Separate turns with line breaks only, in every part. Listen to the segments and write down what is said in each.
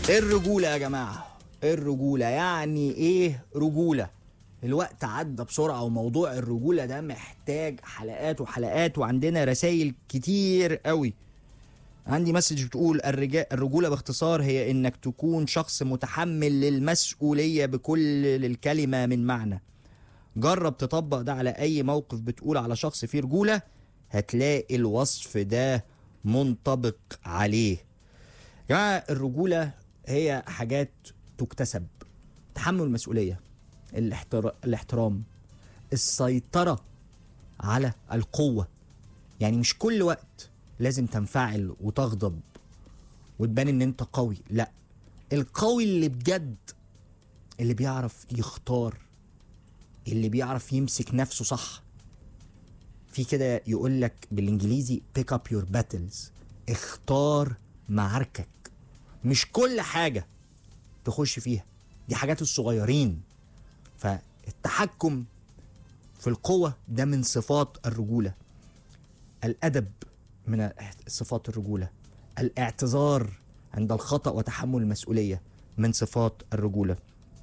الرجولة يا جماعة، الرجولة يعني ايه رجولة؟ الوقت عدى بسرعة وموضوع الرجولة ده محتاج حلقات وحلقات، وعندنا رسائل كتير قوي. عندي مسج بتقول الرجولة باختصار هي انك تكون شخص متحمل للمسؤولية بكل الكلمة من معنى. جرب تطبق ده على اي موقف بتقول على شخص فيه رجولة، هتلاقي الوصف ده منطبق عليه. يا جماعة الرجولة هي حاجات تكتسب: تحمل المسؤولية، الاحترام، السيطرة على القوة. يعني مش كل وقت لازم تنفعل وتغضب وتبان ان انت قوي، لا. القوي اللي بجد اللي بيعرف يختار، اللي بيعرف يمسك نفسه صح. في كده يقولك بالانجليزي pick up your battles، اختار معاركك، مش كل حاجة تخش فيها، دي حاجات الصغيرين. فالتحكم في القوة ده من صفات الرجولة. الأدب من صفات الرجولة. الاعتذار عند الخطأ وتحمل المسؤولية من صفات الرجولة.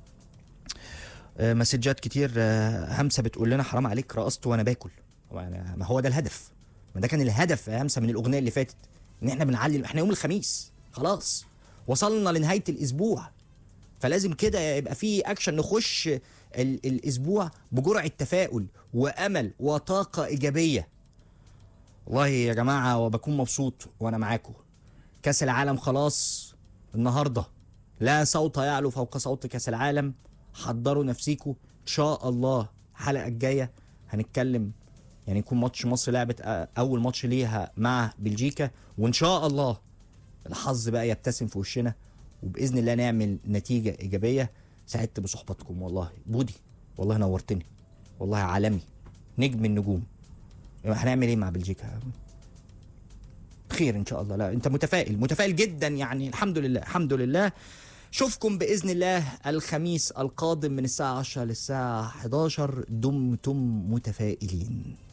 مسجات كتير. همسة بتقول لنا حرام عليك رقصت وانا باكل. ما هو ده الهدف، ما ده كان الهدف يا همسة من الأغنية اللي فاتت، ان احنا بنعلي. احنا يوم الخميس خلاص وصلنا لنهاية الأسبوع، فلازم كده يبقى فيه أكشن. نخش الأسبوع بجرعة تفاؤل وأمل وطاقة إيجابية. والله يا جماعة وبكون مبسوط وأنا معاكم. كأس العالم خلاص النهاردة، لا صوت يعلو فوق صوت كأس العالم. حضروا نفسيكم إن شاء الله. الحلقة الجاية هنتكلم، يعني يكون ماتش مصر لعبت أول ماتش ليها مع بلجيكا، وإن شاء الله الحظ بقى يبتسم في وشنا وبإذن الله نعمل نتيجة إيجابية. سعدت بصحبتكم والله. بودي والله نورتني، والله عالمي، نجم النجوم. هنعمل ايه مع بلجيكا؟ خير ان شاء الله. لا انت متفائل جدا يعني. الحمد لله الحمد لله. شوفكم بإذن الله الخميس القادم من الساعة 10 للساعة 11. دمتم متفائلين.